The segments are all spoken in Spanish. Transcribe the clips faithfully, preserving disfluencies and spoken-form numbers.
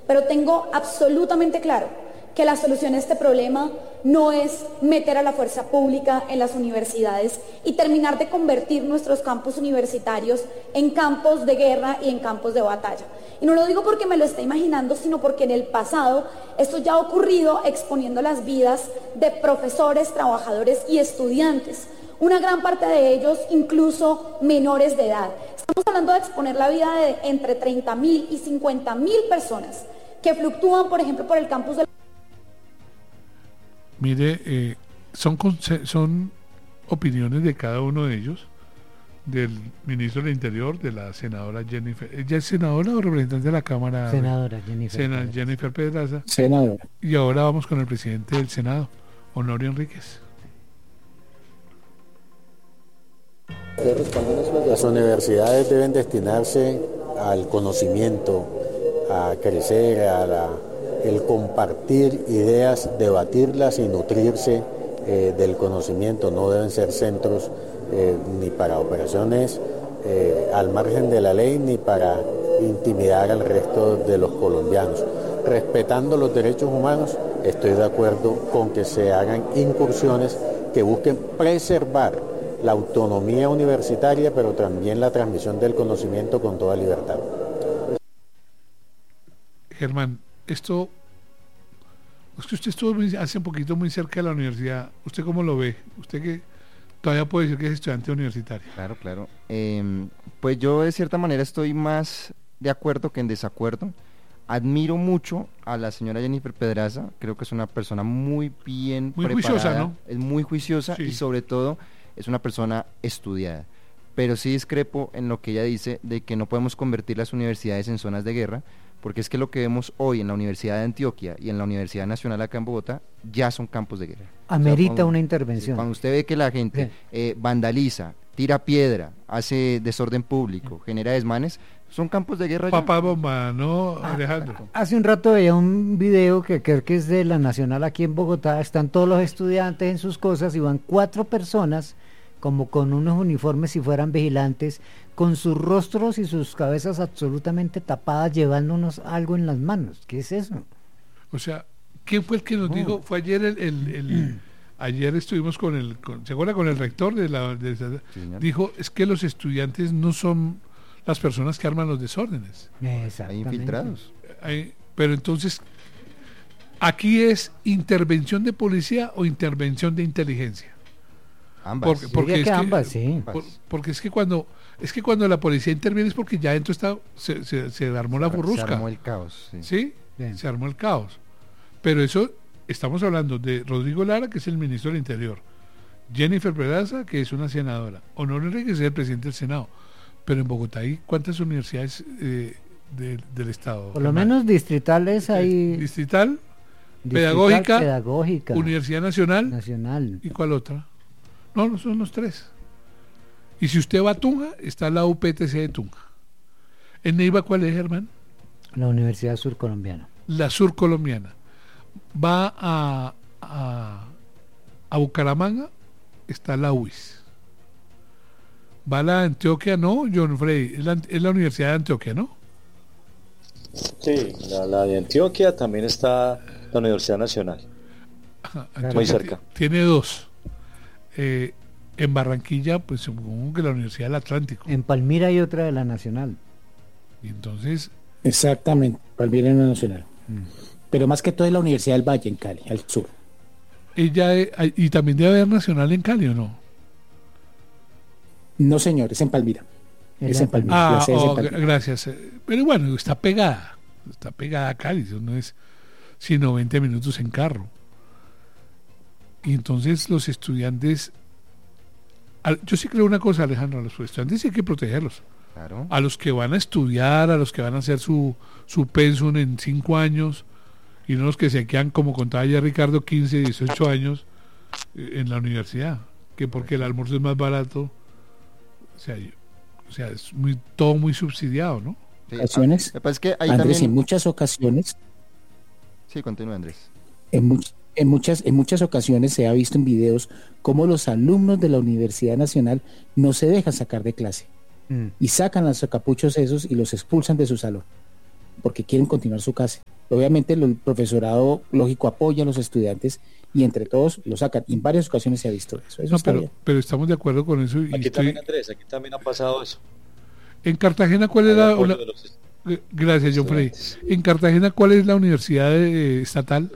pero tengo absolutamente claro que la solución a este problema no es meter a la fuerza pública en las universidades y terminar de convertir nuestros campus universitarios en campos de guerra y en campos de batalla. Y no lo digo porque me lo esté imaginando, sino porque en el pasado esto ya ha ocurrido exponiendo las vidas de profesores, trabajadores y estudiantes. Una gran parte de ellos incluso menores de edad. Estamos hablando de exponer la vida de entre treinta mil y cincuenta mil personas que fluctúan, por ejemplo, por el campus de... Mire, eh, son, son opiniones de cada uno de ellos, del ministro del Interior, de la senadora Jennifer. ¿Ella es senadora o representante de la Cámara? Senadora Jennifer. Sena, Pedraza. Jennifer Pedraza. Senadora. Y ahora vamos con el presidente del Senado, Honorio Enríquez. Las universidades deben destinarse al conocimiento, a crecer, a la, el compartir ideas, debatirlas y nutrirse eh, del conocimiento. No deben ser centros eh, ni para operaciones eh, al margen de la ley ni para intimidar al resto de los colombianos. Respetando los derechos humanos, estoy de acuerdo con que se hagan incursiones que busquen preservar la autonomía universitaria, pero también la transmisión del conocimiento con toda libertad. Germán, esto es que usted estuvo muy, hace un poquito muy cerca de la universidad. ¿Usted cómo lo ve? Usted que todavía puede decir que es estudiante universitario. Claro, claro. Eh, pues yo de cierta manera estoy más de acuerdo que en desacuerdo. Admiro mucho a la señora Jennifer Pedraza. Creo que es una persona muy bien muy preparada. Juiciosa, ¿no? Es muy juiciosa, sí. Y sobre todo es una persona estudiada. Pero sí discrepo en lo que ella dice de que no podemos convertir las universidades en zonas de guerra, porque es que lo que vemos hoy en la Universidad de Antioquia y en la Universidad Nacional acá en Bogotá ya son campos de guerra. Amerita o sea, cuando, una intervención. Cuando usted ve que la gente eh, vandaliza, tira piedra, hace desorden público, genera desmanes, son campos de guerra. Papá bomba, ¿no, Alejandro? Hace un rato veía un video que creo que es de la Nacional aquí en Bogotá. Están todos los estudiantes en sus cosas y van cuatro personas como con unos uniformes si fueran vigilantes, con sus rostros y sus cabezas absolutamente tapadas, llevándonos algo en las manos. ¿Qué es eso? O sea, ¿quién fue el que nos oh. dijo? Fue ayer el... el, el ayer estuvimos con el... Con, ¿se acuerda? Con el rector de la... De, de, sí, dijo, es que los estudiantes no son las personas que arman los desórdenes. Hay infiltrados. Hay, pero entonces, ¿aquí es intervención de policía o intervención de inteligencia? Ambas. Porque, porque, es que, ambas, sí. por, porque es que cuando es que cuando la policía interviene es porque ya dentro está se, se, se armó la burrusca. Se armó el caos. Sí, ¿sí? Se armó el caos. Pero eso, estamos hablando de Rodrigo Lara, que es el ministro del Interior, Jennifer Pedraza, que es una senadora, Honorio Enríquez, que es el presidente del Senado. Pero en Bogotá hay ¿cuántas universidades eh, de, del Estado? Por lo menos distritales hay. Distrital, distrital pedagógica, pedagógica, Universidad Nacional, Nacional. ¿Y cuál otra? No, no son los tres. Y si usted va a Tunja, está la U P T C de Tunja. ¿En Neiva cuál es, Germán? La Universidad Surcolombiana. La Surcolombiana. Va a, a, a Bucaramanga, está la U I S. Va a la Antioquia, ¿no? John Frey, es la, es la Universidad de Antioquia, ¿no? Sí, la, la de Antioquia, también está la Universidad Nacional. Ajá, muy cerca. Tiene dos. Eh, en Barranquilla, pues supongo que la Universidad del Atlántico. En Palmira hay otra de la Nacional. Y entonces... Exactamente, Palmira es la Nacional. Mm. Pero más que todo es la Universidad del Valle en Cali, al sur. Ella es, y también debe haber Nacional en Cali, ¿o no? No, señor, es en Palmira. Es en Palmira. Ah, oh, en Palmira. Gracias. Pero bueno, está pegada. Está pegada a Cali, eso no es sino veinte minutos en carro. Y entonces los estudiantes, yo sí creo una cosa, Alejandro, a los estudiantes hay que protegerlos. Claro. A los que van a estudiar, a los que van a hacer su, su pensum en cinco años, y no los que se quedan, como contaba ya Ricardo, quince, dieciocho años eh, en la universidad, que porque el almuerzo es más barato, o sea, yo, o sea es muy, todo muy subsidiado, ¿no? Sí, ocasiones, ah, es que hay Andrés, también... en muchas ocasiones... Sí, continúa, Andrés. En muchas En muchas, en muchas ocasiones se ha visto en videos cómo los alumnos de la Universidad Nacional no se dejan sacar de clase mm. y sacan los capuchos esos y los expulsan de su salón porque quieren continuar su clase. Obviamente el profesorado lógico apoya a los estudiantes y entre todos lo sacan. Y en varias ocasiones se ha visto eso. Eso no, está pero, bien. pero estamos de acuerdo con eso. Y Aquí estoy... también, Andrés, aquí también ha pasado eso. En Cartagena, ¿cuál es Hay la...? apoyo Una... de los Gracias, John Freddy. estudiantes. En Cartagena, ¿cuál es la universidad eh, estatal?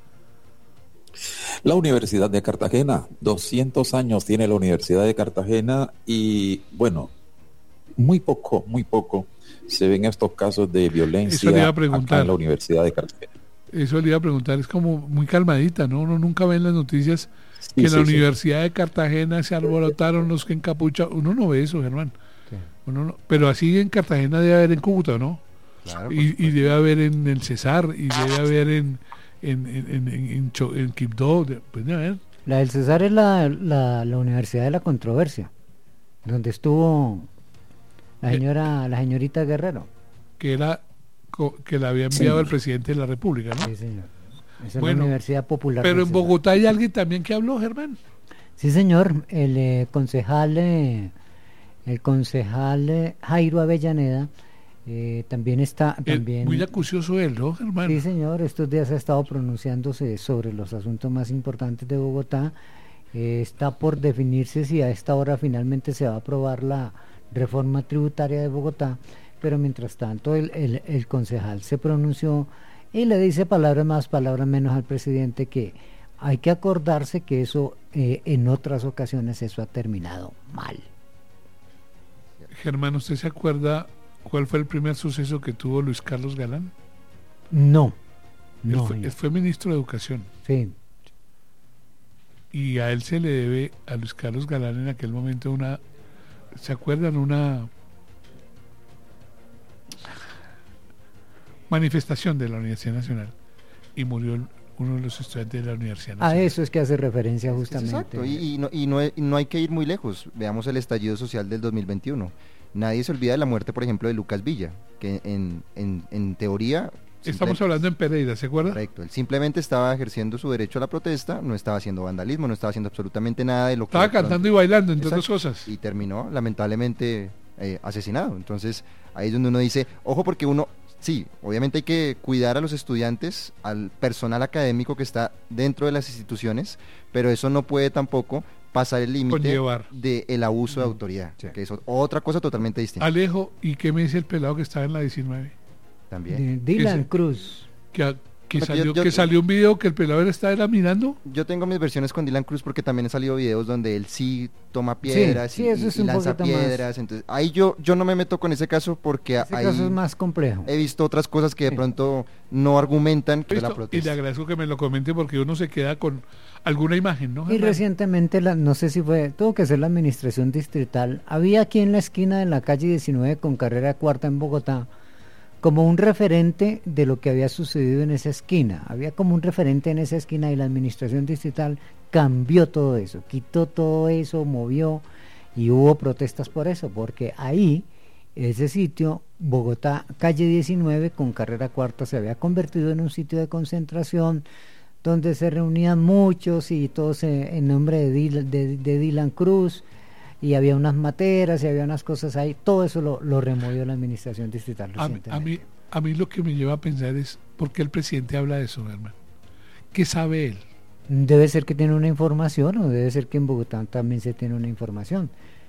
La Universidad de Cartagena, doscientos años tiene la Universidad de Cartagena y bueno, muy poco, muy poco se ven estos casos de violencia Eso le iba a preguntar. acá en la Universidad de Cartagena. Eso le iba a preguntar, es como muy calmadita, ¿no? Uno nunca ve en las noticias Sí, que en sí, la sí. Universidad de Cartagena se alborotaron los que encapucharon. Uno no ve eso, Germán. Sí. Uno no- Pero así en Cartagena debe haber en Cúcuta, ¿no? Claro, por Y, y supuesto. debe haber en el Cesar, y debe haber en en en, en, en, en Cho- en Quibdó, de- pues debe haber. La del Cesar es la, la, la Universidad de la Controversia, donde estuvo la Eh. señora, la señorita Guerrero. Que era co- que la había enviado Sí. el presidente de la República, ¿no? Sí, señor. Esa es Bueno, la Universidad Popular. Pero del en Cesar. Bogotá hay alguien también que habló, Germán. Sí, señor. El eh, concejal, eh, el concejal eh, Jairo Avellaneda eh, también está, Eh, también. muy acucioso él, ¿no, Germán? Sí, señor, estos días ha estado pronunciándose sobre los asuntos más importantes de Bogotá. Eh, está por definirse si a esta hora finalmente se va a aprobar la reforma tributaria de Bogotá, pero mientras tanto el, el, el concejal se pronunció y le dice palabras más, palabras menos al presidente que hay que acordarse que eso eh, en otras ocasiones eso ha terminado mal. Germán, ¿usted se acuerda cuál fue el primer suceso que tuvo Luis Carlos Galán? No, Él no, fue, señor. él fue ministro de Educación. Sí, Y a él se le debe, a Luis Carlos Galán en aquel momento, una, ¿se acuerdan? Una manifestación de la Universidad Nacional y murió el- uno de los estudiantes de la Universidad a Nacional. eso es que hace referencia justamente. Exacto, y, y no, y, no, y no hay que ir muy lejos. Veamos el estallido social del dos mil veintiuno. Nadie se olvida de la muerte, por ejemplo, de Lucas Villa, que en, en, en teoría... Estamos simple- hablando en Pereira, ¿se acuerda? Correcto, él simplemente estaba ejerciendo su derecho a la protesta, no estaba haciendo vandalismo, no estaba haciendo absolutamente nada de lo que... Estaba de pronto- cantando y bailando, entre otras Exacto. cosas. Y terminó lamentablemente eh, asesinado. Entonces ahí es donde uno dice, ojo, porque uno, sí, obviamente hay que cuidar a los estudiantes, al personal académico que está dentro de las instituciones, pero eso no puede tampoco pasar el límite Conllevar. del abuso de autoridad, Sí. que es o- otra cosa totalmente distinta. Alejo, ¿y qué me dice el pelado que estaba en la diecinueve? También. Di- Dylan Ese- Cruz. Que, a- que Yo- salió, yo- que salió un video que el pelado estaba era mirando. Yo tengo mis versiones con Dylan Cruz porque también han salido videos donde él sí toma piedras sí, y, eso y- es y un lanza poquito más. piedras. Entonces, ahí yo, yo no me meto con ese caso porque Ese ahí caso es más complejo. he visto otras cosas que de Sí. pronto no argumentan que la ¿Listo? Y le protesta. agradezco que me lo comente porque uno se queda con alguna imagen, ¿no? Y Germán? recientemente, la, no sé si fue, tuvo que ser la administración distrital, había aquí en la esquina de la calle diecinueve con carrera cuarta en Bogotá, como un referente de lo que había sucedido en esa esquina. Había como un referente en esa esquina y la administración distrital cambió todo eso, quitó todo eso, movió y hubo protestas por eso, porque ahí, ese sitio, Bogotá, calle diecinueve con carrera cuarta, se había convertido en un sitio de concentración donde se reunían muchos y todos eh, en nombre de, Dil- de, de Dylan Cruz, y había unas materas y había unas cosas ahí, todo eso lo, lo removió la administración distrital A, mí- a, mí, recientemente. a mí lo que me lleva a pensar es por qué el presidente habla de eso, hermano. ¿Qué sabe él? Debe ser que tiene una información o debe ser que en Bogotá también se tiene una información.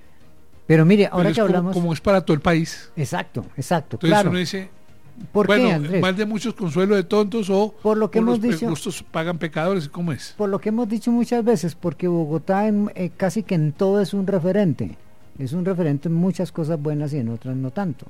Pero mire, ahora Pero es que como- hablamos... como, es para todo el país. Exacto, exacto, Entonces claro. uno dice, ¿Por bueno, qué, Andrés? más de muchos consuelo de tontos o Por lo que o hemos los pe- dicho- justos pagan pecadores, ¿cómo es? Por lo que hemos dicho muchas veces, porque Bogotá en- eh, casi que en todo es un referente. Es un referente en muchas cosas buenas y en otras no tanto.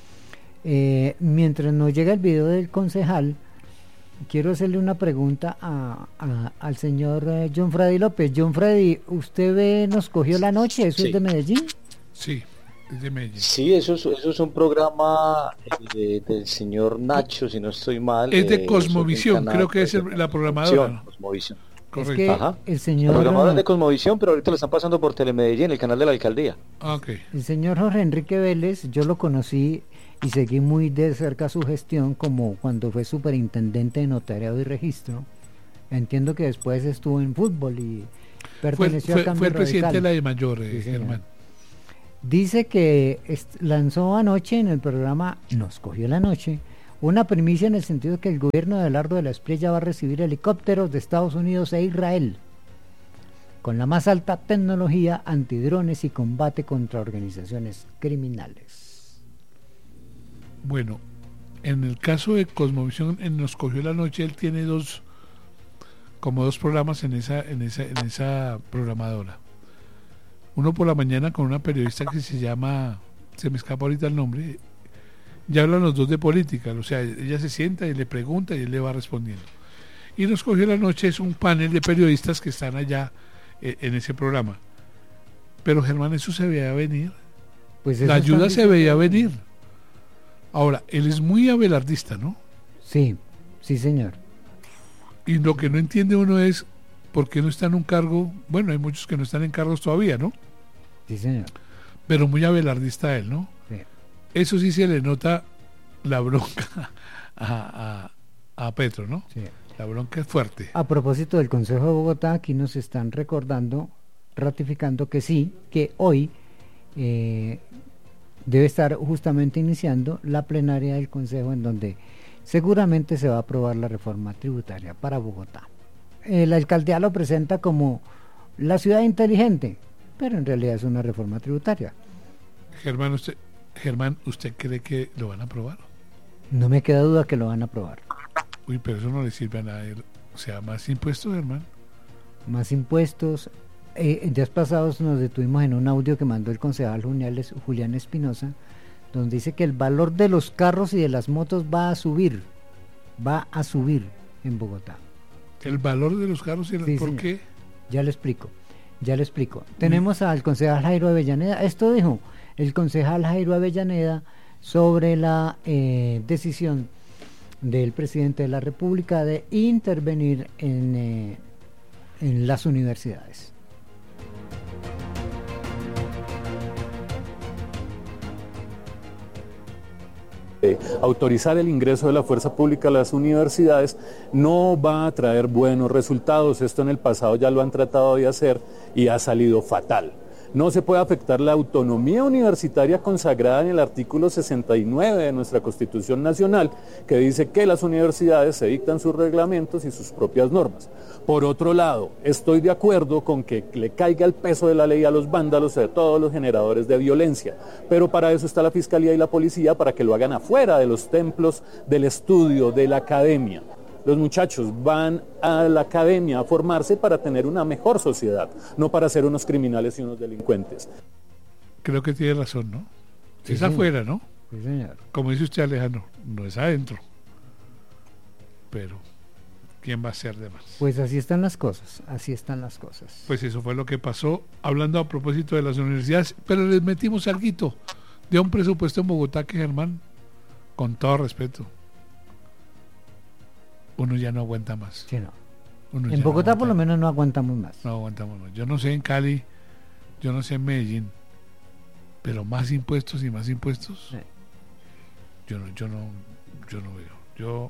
Eh, mientras nos llega el video del concejal, quiero hacerle una pregunta a, a- al señor eh, John Freddy López. John Freddy, ¿usted ve Nos Cogió la Noche? ¿Eso Sí. es de Medellín? Sí, es de Medellín. Sí, eso es, eso es un programa eh, del señor Nacho, si no estoy mal. Es de eh, Cosmovisión, eso es un creo que es el- de la programadora, ¿no? Cosmovisión. Correcto. Es que Ajá. el La señor, programadora es de Cosmovisión, pero ahorita lo están pasando por Telemedellín, el canal de la alcaldía. Ah, ok. el señor Jorge Enrique Vélez, yo lo conocí y seguí muy de cerca su gestión como cuando fue superintendente de notariado y registro. Entiendo que después estuvo en fútbol y Fue, perteneció fue- a Cambio fue el presidente Radical. de la de Mayor, eh, Sí, señor. Germán. Dice que est- lanzó anoche en el programa Nos Cogió la Noche Una primicia en el sentido que el gobierno de Abelardo de la Espriella va a recibir helicópteros de Estados Unidos e Israel con la más alta tecnología antidrones y combate contra organizaciones criminales. Bueno, en el caso de Cosmovisión, en Nos Cogió la Noche, él tiene dos, como dos programas en esa, en esa, en esa programadora. Uno por la mañana con una periodista que se llama, se me escapa ahorita el nombre, ya hablan los dos de política, o sea, ella se sienta y le pregunta y él le va respondiendo. Y Nos Cogió la Noche es un panel de periodistas que están allá eh, en ese programa. Pero Germán, eso se veía venir. Pues la ayuda se veía venir. Ahora, él es muy abelardista, ¿no? Sí, sí señor. Y lo que no entiende uno es por qué no está en un cargo, bueno, hay muchos que no están en cargos todavía, ¿no? Sí señor. Pero muy abelardista él, ¿no? Sí. Eso sí se le nota la bronca a, a, a Petro, ¿no? Sí. La bronca es fuerte. A propósito del Consejo de Bogotá, aquí nos están recordando, ratificando que sí, que hoy eh, debe estar justamente iniciando la plenaria del Consejo en donde seguramente se va a aprobar la reforma tributaria para Bogotá. Eh, la alcaldía lo presenta como la ciudad inteligente, pero en realidad es una reforma tributaria. Germán, usted, Germán, ¿usted cree que lo van a aprobar? No me queda duda que lo van a aprobar. Uy, pero eso no le sirve a nadie. O sea, más impuestos, Germán. Más impuestos. Eh, días pasados nos detuvimos en un audio que mandó el concejal Julián Espinosa, donde dice que el valor de los carros y de las motos va a subir, va a subir en Bogotá. ¿El valor de los carros y las Sí, por señor. qué? Ya le explico, ya le explico. Tenemos al concejal Jairo Avellaneda, esto dijo el concejal Jairo Avellaneda sobre la eh, decisión del presidente de la República de intervenir en, eh, en las universidades. Eh, autorizar el ingreso de la fuerza pública a las universidades no va a traer buenos resultados. Esto en el pasado ya lo han tratado de hacer y ha salido fatal. No se puede afectar la autonomía universitaria consagrada en el artículo sesenta y nueve de nuestra Constitución Nacional, que dice que las universidades se dictan sus reglamentos y sus propias normas. Por otro lado, estoy de acuerdo con que le caiga el peso de la ley a los vándalos y a todos los generadores de violencia, pero para eso está la Fiscalía y la Policía, para que lo hagan afuera de los templos del estudio, de la academia. Los muchachos van a la academia a formarse para tener una mejor sociedad, no para ser unos criminales y unos delincuentes. Creo que tiene razón, ¿no? Sí, es señor. afuera, ¿no? Sí, señor. Como dice usted, Alejandro, no es adentro. Pero, ¿quién va a ser de más? Pues así están las cosas, así están las cosas. Pues eso fue lo que pasó, hablando a propósito de las universidades, pero les metimos alguito de un presupuesto en Bogotá que, Germán, con todo respeto, uno ya no aguanta más. Sí, no. Uno En ya Bogotá no por lo aguanta- menos no aguantamos más. No aguantamos más. Yo no sé en Cali, yo no sé en Medellín, pero más impuestos y más impuestos, Sí. yo no, yo no, yo no veo. Yo,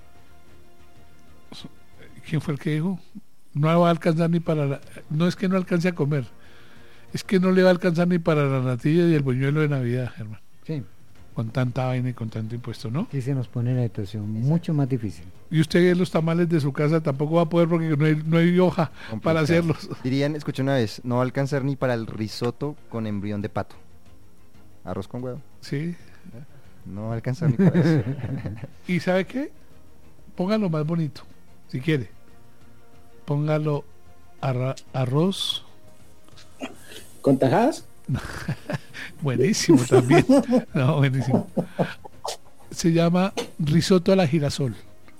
¿quién fue el que dijo? No va a alcanzar ni para la, no es que no alcance a comer, es que no le va a alcanzar ni para la natilla y el buñuelo de Navidad, Germán, Sí, con tanta vaina y con tanto impuesto, ¿no? aquí se nos pone la situación mucho más difícil. Y usted los tamales de su casa tampoco va a poder porque no hay, no hay hoja Complicado. para hacerlos. Dirían, escuché una vez, no va a alcanzar ni para el risotto con embrión de pato. Arroz con huevo. Sí. No va a alcanzar ni para eso. ¿Y sabe qué? Póngalo más bonito, si quiere. Póngalo arra- arroz. ¿Con tajadas? Buenísimo también. No, buenísimo. Se llama risotto a la girasol.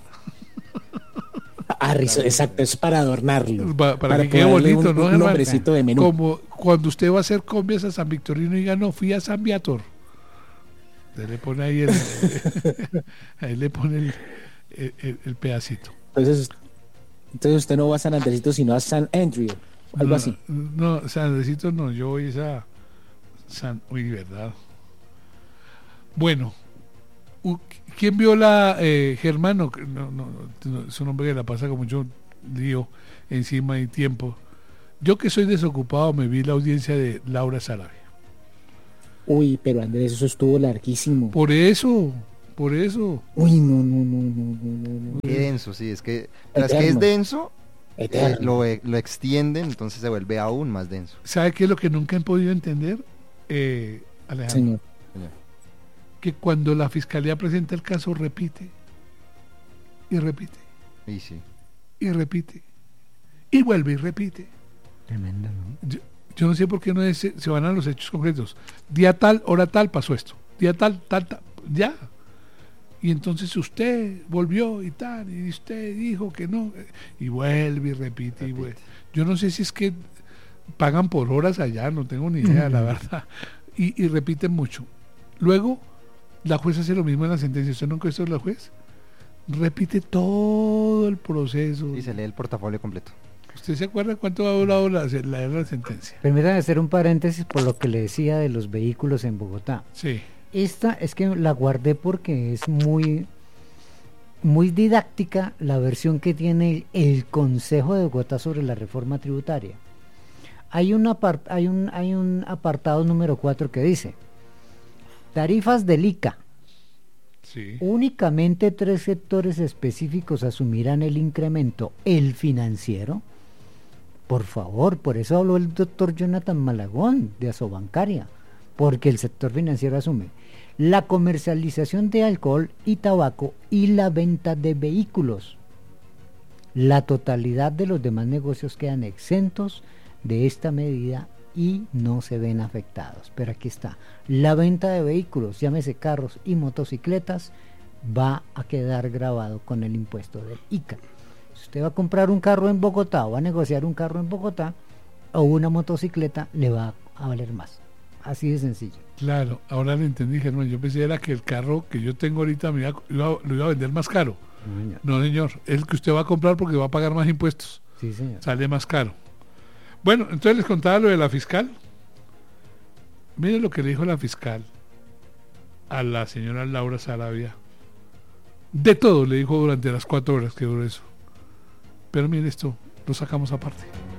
Ah, riso, exacto, es para adornarlo. Pa- para, que quede ponerle bonito, un, ¿no, un Germán? nombrecito de menú. Como cuando usted va a hacer combias a San Victorino y diga, no, fui a San Viator. Usted le pone ahí el, ahí le pone el, el, el- el pedacito. Entonces, entonces usted no va a San Andresito, sino a San Andrew, algo no, así. No, San Andresito no, yo voy a San... Uy, verdad. Bueno, u- ¿quién vio la eh, Germano? No, no, no, es un hombre que la pasa como yo lío encima y tiempo. Yo que soy desocupado me vi la audiencia de Laura Sarabia. Uy, pero Andrés, eso estuvo larguísimo. Por eso, Por eso. Uy, no, no, no, no, no, no. Qué denso, sí, es que tras que es denso, eh, lo, lo extienden, entonces se vuelve aún más denso. ¿Sabe qué es lo que nunca han podido entender, eh, Alejandro? Señor. Que cuando la fiscalía presenta el caso, repite, y repite, Y sí. y repite, y vuelve y repite. Tremendo, ¿no? Yo, yo no sé por qué no es, se van a los hechos concretos. Día tal, hora tal, pasó esto. Día tal, tal, tal, ya. Y entonces usted volvió y tal, y usted dijo que no, y vuelve y repite, repite. y vuelve. Yo no sé si es que pagan por horas allá, no tengo ni idea, la verdad. Y, y repiten mucho. Luego, la jueza hace lo mismo en la sentencia. ¿Usted nunca ha visto la juez? Repite todo el proceso. Y se lee el portafolio completo. ¿Usted se acuerda cuánto ha durado la, la, la sentencia? Permítame hacer un paréntesis por lo que le decía de los vehículos en Bogotá. Sí. Esta es que la guardé porque es muy, muy didáctica la versión que tiene el, el Consejo de Bogotá sobre la reforma tributaria. Hay un, apart, hay un, hay un apartado número cuatro que dice: tarifas del I C A. Sí. Únicamente tres sectores específicos asumirán el incremento. El financiero. Por favor, por eso habló el doctor Jonathan Malagón de Asobancaria, porque el sector financiero asume la comercialización de alcohol y tabaco y la venta de vehículos. La totalidad de los demás negocios quedan exentos de esta medida y no se ven afectados. Pero aquí está, la venta de vehículos, llámese carros y motocicletas, va a quedar grabado con el impuesto del I C A. Si usted va a comprar un carro en Bogotá o va a negociar un carro en Bogotá o una motocicleta, le va a valer más. Así de sencillo. Claro, ahora le entendí, Germán. Yo pensé era que el carro que yo tengo ahorita me iba, iba, lo iba a vender más caro. No, señor. No, señor. Es el que usted va a comprar porque va a pagar más impuestos. Sí, señor. Sale más caro. Bueno, entonces les contaba lo de la fiscal. Miren lo que le dijo la fiscal a la señora Laura Sarabia. De todo le dijo durante las cuatro horas que duró eso. Pero miren esto, lo sacamos aparte.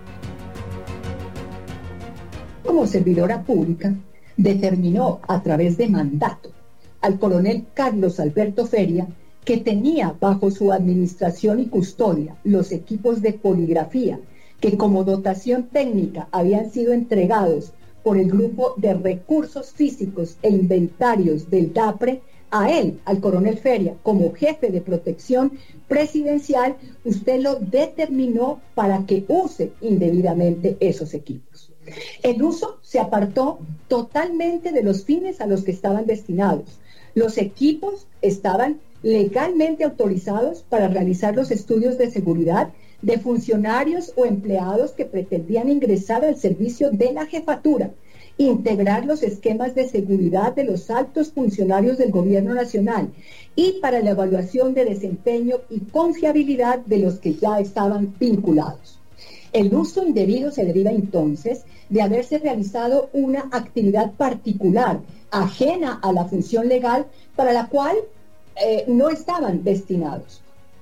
Como servidora pública, determinó a través de mandato al coronel Carlos Alberto Feria que tenía bajo su administración y custodia los equipos de poligrafía que como dotación técnica habían sido entregados por el Grupo de Recursos Físicos e Inventarios del DAPRE, a él, al coronel Feria, como jefe de protección presidencial, usted lo determinó para que use indebidamente esos equipos. El uso se apartó totalmente de los fines a los que estaban destinados. Los equipos estaban legalmente autorizados para realizar los estudios de seguridad de funcionarios o empleados que pretendían ingresar al servicio de la jefatura, integrar los esquemas de seguridad de los altos funcionarios del gobierno nacional y para la evaluación de desempeño y confiabilidad de los que ya estaban vinculados. El uso indebido se deriva entonces de haberse realizado una actividad particular, ajena a la función legal para la cual eh, no estaban destinados.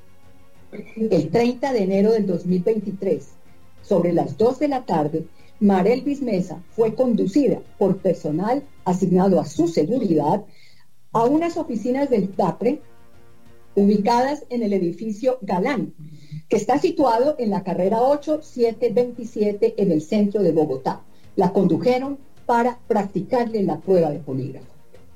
El treinta de enero del dos mil veintitrés, sobre las dos de la tarde, Marelvis Mesa fue conducida por personal asignado a su seguridad a unas oficinas del DAPRE ubicadas en el edificio Galán, que está situado en la carrera ocho siete veintisiete en el centro de Bogotá. La condujeron para practicarle la prueba de polígrafo.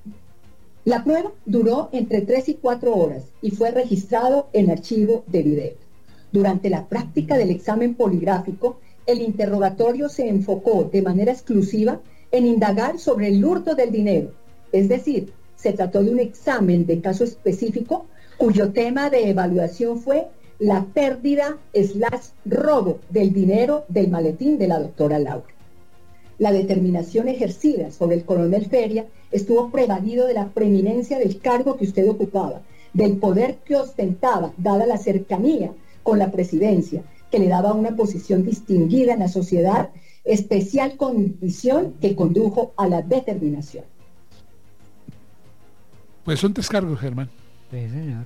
La prueba duró entre tres y cuatro horas y fue registrado en archivo de video. Durante la práctica del examen poligráfico, el interrogatorio se enfocó de manera exclusiva en indagar sobre el hurto del dinero, es decir, se trató de un examen de caso específico cuyo tema de evaluación fue la pérdida slash robo del dinero del maletín de la doctora Laura. La determinación ejercida sobre el coronel Feria estuvo prevalido de la preeminencia del cargo que usted ocupaba, del poder que ostentaba, dada la cercanía con la presidencia, que le daba una posición distinguida en la sociedad, especial condición que condujo a la determinación. Pues son tres cargos, Germán. Sí, señor.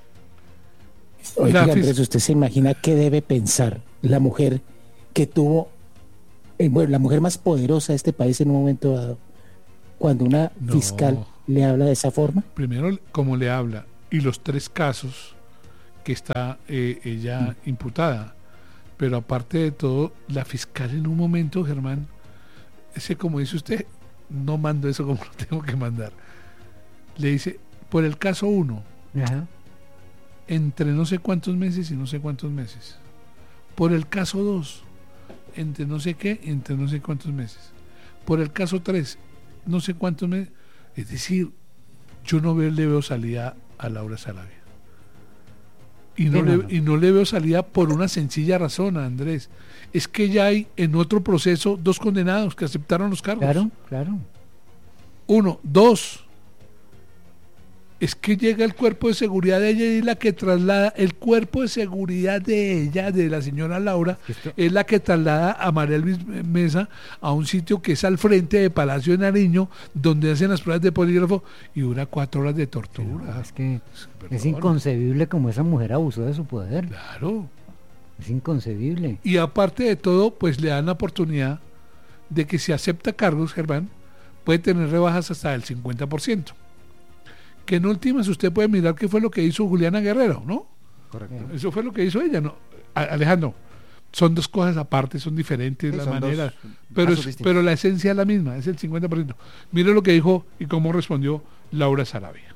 Oiga, Andrés, ¿usted se imagina qué debe pensar la mujer que tuvo, eh, bueno, la mujer más poderosa de este país en un momento dado, cuando una No. fiscal le habla de esa forma? Primero, cómo le habla, y los tres casos que está eh, ella mm. imputada. Pero aparte de todo, la fiscal en un momento, Germán, ese como dice usted, no mando eso como lo tengo que mandar. Le dice, por el caso uno, uh-huh. entre no sé cuántos meses y no sé cuántos meses. Por el caso dos, entre no sé qué, entre no sé cuántos meses. Por el caso tres, no sé cuántos meses. Es decir, yo no veo, le veo salida a Laura Sarabia. Y no, le, y no le veo salida por una sencilla razón, Andrés. Es que ya hay en otro proceso dos condenados que aceptaron los cargos. Claro, claro. Uno, dos. Es que llega el cuerpo de seguridad de ella y es la que traslada, el cuerpo de seguridad de ella, de la señora Laura, ¿esto? Es la que traslada a María Luis Mesa a un sitio que es al frente de Palacio de Nariño, donde hacen las pruebas de polígrafo y dura cuatro horas de tortura. No, es que Perdón. Es inconcebible como esa mujer abusó de su poder. Claro. Es inconcebible. Y aparte de todo, pues le dan la oportunidad de que si acepta cargos, Germán, puede tener rebajas hasta del cincuenta por ciento. Que en últimas usted puede mirar qué fue lo que hizo Juliana Guerrero, ¿no? Correcto. Eso fue lo que hizo ella, ¿no? Alejandro, son dos cosas aparte, son diferentes sí, las maneras, pero, es, pero la esencia es la misma, es el cincuenta por ciento. Mire lo que dijo y cómo respondió Laura Sarabia.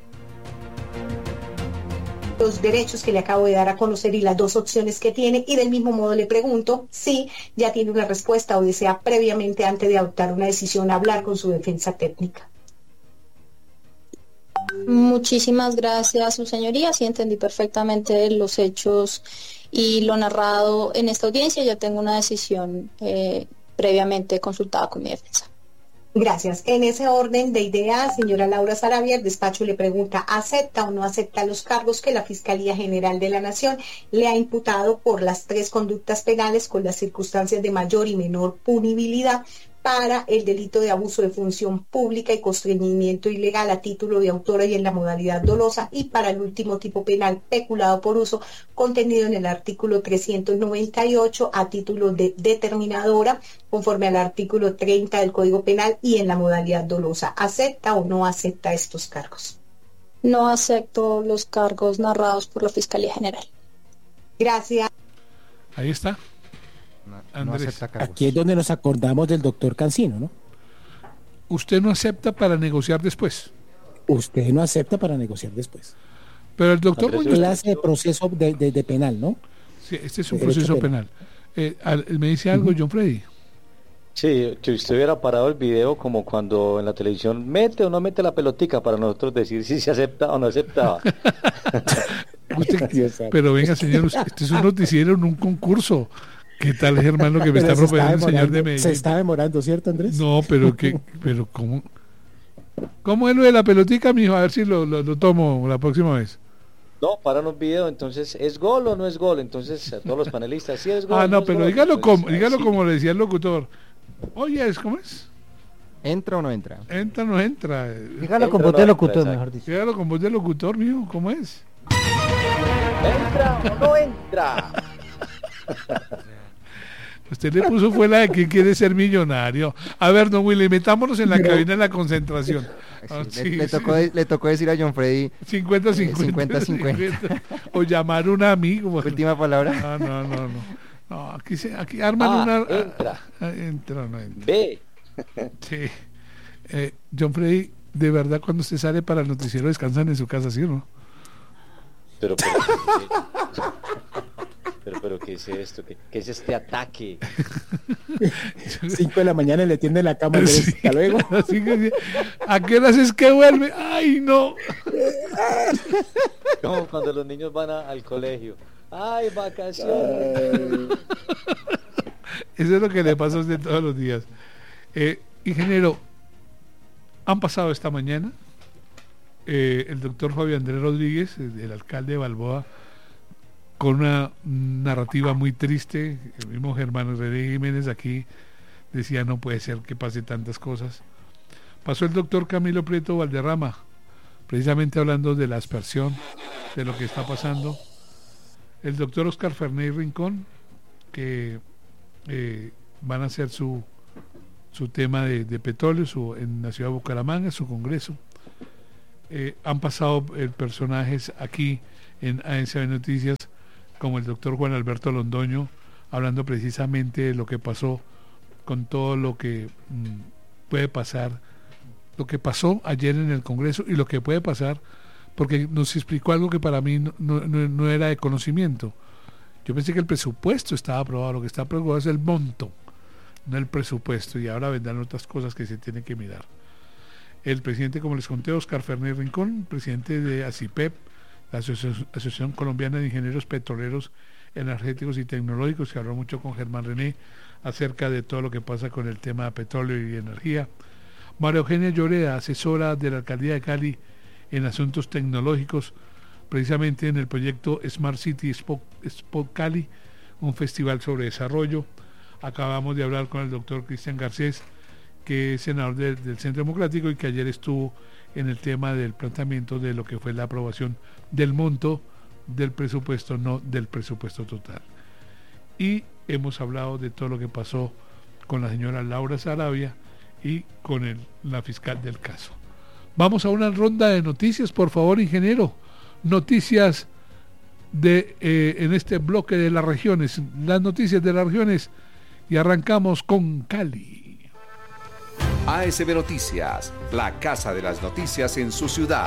Los derechos que le acabo de dar a conocer y las dos opciones que tiene, y del mismo modo le pregunto si ya tiene una respuesta o desea previamente, antes de adoptar una decisión, hablar con su defensa técnica. Muchísimas gracias, su señoría. Sí, entendí perfectamente los hechos y lo narrado en esta audiencia. Ya tengo una decisión eh, previamente consultada con mi defensa. Gracias. En ese orden de ideas, señora Laura Sarabia, el despacho le pregunta, ¿acepta o no acepta los cargos que la Fiscalía General de la Nación le ha imputado por las tres conductas penales con las circunstancias de mayor y menor punibilidad para el delito de abuso de función pública y constreñimiento ilegal a título de autora y en la modalidad dolosa, y para el último tipo penal, peculado por uso, contenido en el artículo trescientos noventa y ocho a título de determinadora, conforme al artículo treinta del Código Penal y en la modalidad dolosa? ¿Acepta o no acepta estos cargos? No acepto los cargos narrados por la Fiscalía General. Gracias. Ahí está. No, no aquí es donde nos acordamos del doctor Cancino, ¿no? Usted no acepta para negociar después. Usted no acepta para negociar después. Pero el doctor Muñoz... clase de proceso de, de, de penal, ¿no? Sí, este es un de proceso penal. penal. Eh, al, ¿Me dice algo, uh-huh. John Freddy? Sí, que usted hubiera parado el video como cuando en la televisión mete o no mete la pelotica para nosotros decir si se acepta o no aceptaba. Usted, pero venga, señor, este es un noticiero en un concurso. ¿Qué tal, Germán, lo que me pero está proponiendo el señor de Medellín? Se está demorando, ¿cierto, Andrés? No, pero que, pero ¿cómo? ¿Cómo es lo de la pelotica, mijo? A ver si lo, lo, lo tomo la próxima vez. No, paran un video, entonces, ¿es gol o no es gol? Entonces, a todos los panelistas, sí es gol. Ah, no, no pero gol. dígalo, Entonces, como, dígalo sí. como le decía el locutor. Oye, ¿cómo es? ¿Entra o no entra? Entra o no entra. Dígalo con voz de locutor, mejor dicho. Dígalo con voz de locutor, mijo, ¿cómo es? ¿Entra o no entra? Usted le puso fue la de que quiere ser millonario. A ver, don Willy, metámonos en la Pero... cabina de la concentración. Ah, sí, sí, le, le, sí. tocó, le tocó decir a John Freddy cincuenta cincuenta. O llamar a un amigo. Última palabra. Ah, no, no, no. No, aquí, se, aquí arman ah, una... Entra. Ah, entra, no entra. Ve. Sí. Eh, John Freddy, de verdad, cuando usted sale para el noticiero descansan en su casa, ¿sí o no? Pero, pero... Pero, pero, ¿qué es esto? ¿Qué, qué es este ataque? Cinco de la mañana le tiende la cama. Sí, hasta luego. ¿A qué horas es que vuelve? ¡Ay, no! Como cuando los niños van a, al colegio. ¡Ay, vacaciones! Eso es lo que le pasa a usted todos los días. Eh, ingeniero, han pasado esta mañana. Eh, el doctor Fabio Andrés Rodríguez, el, el alcalde de Balboa, con una narrativa muy triste. El mismo Germán René Jiménez aquí decía, no puede ser que pase tantas cosas. Pasó el doctor Camilo Prieto Valderrama, precisamente hablando de la aspersión, de lo que está pasando. El doctor Oscar Ferney Rincón, que eh, van a hacer su su tema de, de petróleo su, en la ciudad de Bucaramanga, su congreso. eh, han pasado eh, personajes aquí en A S B Noticias, como el doctor Juan Alberto Londoño, hablando precisamente de lo que pasó con todo lo que mmm, puede pasar, lo que pasó ayer en el Congreso y lo que puede pasar, porque nos explicó algo que para mí no, no, no era de conocimiento. Yo pensé que el presupuesto estaba aprobado, lo que está aprobado es el monto, no el presupuesto, y ahora vendrán otras cosas que se tienen que mirar. El presidente, como les conté, Oscar Fernández Rincón, presidente de ACIPEP, la Asociación Colombiana de Ingenieros Petroleros, Energéticos y Tecnológicos, que habló mucho con Germán René acerca de todo lo que pasa con el tema de petróleo y energía. María Eugenia Lloreda, asesora de la Alcaldía de Cali en asuntos tecnológicos, precisamente en el proyecto Smart City Expo, Expo Cali, un festival sobre desarrollo. Acabamos de hablar con el doctor Cristian Garcés, que es senador de, del Centro Democrático y que ayer estuvo en el tema del planteamiento de lo que fue la aprobación del monto del presupuesto, no del presupuesto total. Y hemos hablado de todo lo que pasó con la señora Laura Sarabia y con el, la fiscal del caso. Vamos a una ronda de noticias, por favor, ingeniero. Noticias de eh, en este bloque de las regiones, las noticias de las regiones, y arrancamos con Cali. A S B Noticias, la casa de las noticias en su ciudad.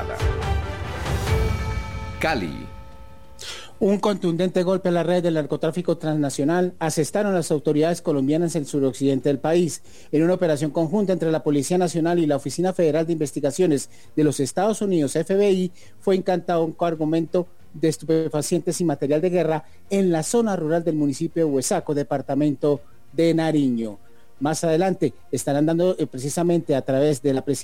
Cali. Un contundente golpe a la red del narcotráfico transnacional asestaron las autoridades colombianas en el suroccidente del país. En una operación conjunta entre la Policía Nacional y la Oficina Federal de Investigaciones de los Estados Unidos, F B I, fue incantado un cargamento de estupefacientes y material de guerra en la zona rural del municipio de Huesaco, departamento de Nariño. Más adelante estarán dando eh, precisamente a través de la presidencia